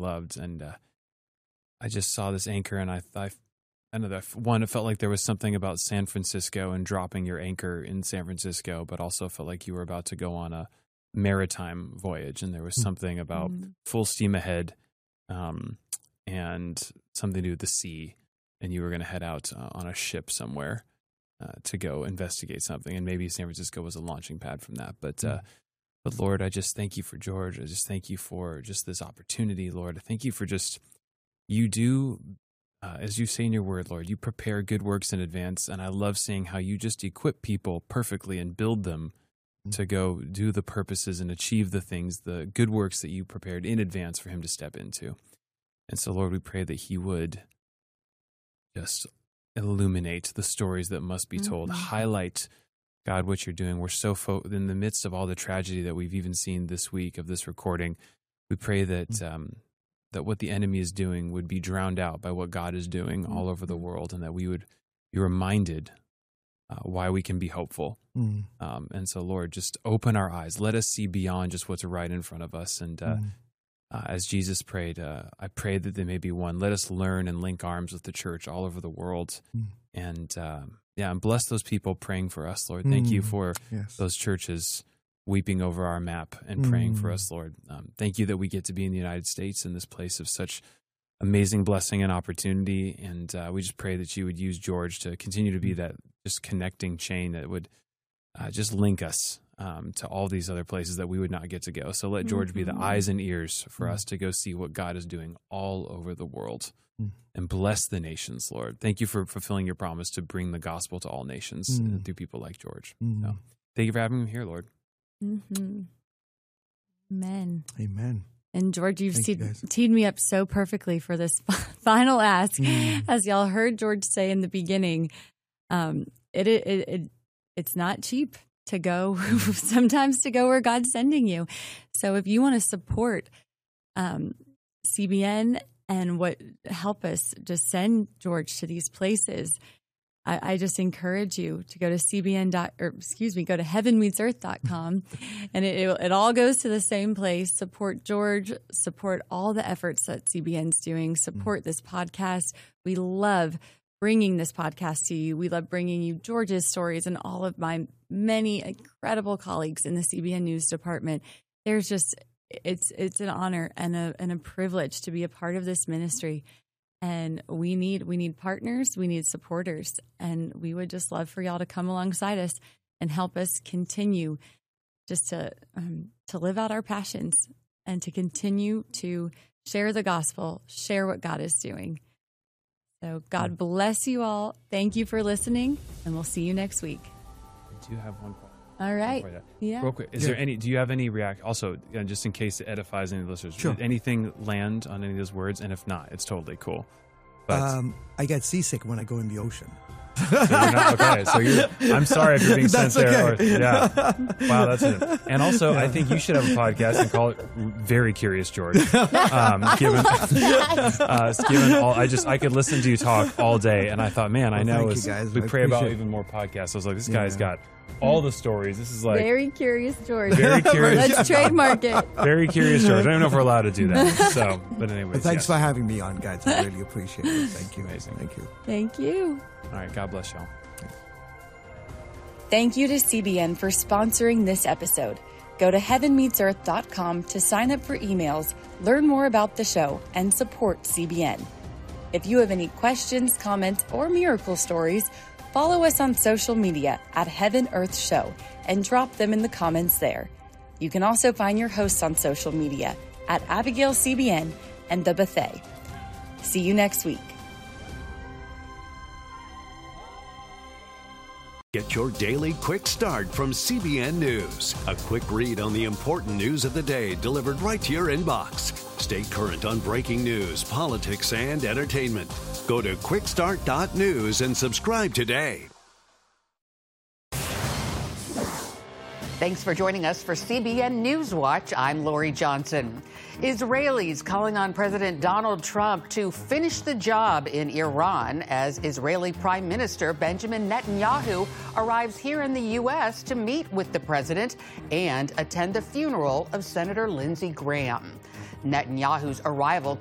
loved. And I just saw this anchor, and I know that one, it felt like there was something about San Francisco and dropping your anchor in San Francisco, but also felt like you were about to go on a maritime voyage, and there was something about full steam ahead, and something to do with the sea, and you were going to head out on a ship somewhere to go investigate something, and maybe San Francisco was a launching pad from that. But Lord, I just thank you for George. I just thank you for just this opportunity, Lord. I thank you for just, you do, as you say in your word, Lord, you prepare good works in advance, and I love seeing how you just equip people perfectly and build them to go do the purposes and achieve the things, the good works that you prepared in advance for him to step into. And so, Lord, we pray that he would just illuminate the stories that must be told, highlight, God, what you're doing. We're so in the midst of all the tragedy that we've even seen this week of this recording. We pray that that what the enemy is doing would be drowned out by what God is doing all over the world, and that we would be reminded why we can be hopeful. And so, Lord, just open our eyes. Let us see beyond just what's right in front of us. And as Jesus prayed, I pray that they may be one. Let us learn and link arms with the church all over the world. And and bless those people praying for us, Lord. Thank you for those churches weeping over our map and praying for us, Lord. Thank you that we get to be in the United States, in this place of such amazing blessing and opportunity. And we just pray that you would use George to continue to be that just connecting chain that would just link us to all these other places that we would not get to go. So let George be the eyes and ears for us to go see what God is doing all over the world, and bless the nations, Lord. Thank you for fulfilling your promise to bring the gospel to all nations through people like George. So, thank you for having me here, Lord. Amen. Amen. And George, you've teed me up so perfectly for this final ask. As y'all heard George say in the beginning, it's not cheap to go, sometimes to go where God's sending you. So if you want to support CBN and help us just send George to these places, I just encourage you to go to go to heavenmeetsearth.com, and it all goes to the same place. Support George, support all the efforts that CBN's doing, support this podcast. We love bringing this podcast to you. We love bringing you George's stories and all of my many incredible colleagues in the CBN News Department. There's just, it's an honor and a privilege to be a part of this ministry. And we need partners, we need supporters, and we would just love for y'all to come alongside us and help us continue just to live out our passions and to continue to share the gospel, share what God is doing. So God bless you all. Thank you for listening, and we'll see you next week. I do have one question. All right. Yeah. Real quick, do you have any also, just in case it edifies any listeners, Sure. Did anything land on any of those words? And if not, it's totally cool. But I get seasick when I go in the ocean. So you're not, okay, so I'm sorry if you're being sent there. Okay. Wow, that's it. And also, I think you should have a podcast and call it Very Curious George. Given all, I could listen to you talk all day, and I thought, man, I know we pray about even more podcasts. I was like, this guy's got all the stories. This is like Very Curious George. Very curious. Let's trademark it. Very Curious George. I don't know if we're allowed to do that. So, but anyways, But thanks for having me on, guys. I really appreciate it. Thank you. Amazing. Thank you. Thank you. All right, God bless y'all. Thank you to CBN for sponsoring this episode. Go to heavenmeetsearth.com to sign up for emails, learn more about the show, and support CBN. If you have any questions, comments, or miracle stories, follow us on social media at Heaven Earth Show and drop them in the comments there. You can also find your hosts on social media at Abigail CBN and The Bethay. See you next week. Get your daily quick start from CBN News. A quick read on the important news of the day delivered right to your inbox. Stay current on breaking news, politics, and entertainment. Go to quickstart.news and subscribe today. Thanks for joining us for CBN Newswatch. I'm Lori Johnson. Israelis calling on President Donald Trump to finish the job in Iran as Israeli Prime Minister Benjamin Netanyahu arrives here in the U.S. to meet with the president and attend the funeral of Senator Lindsey Graham. Netanyahu's arrival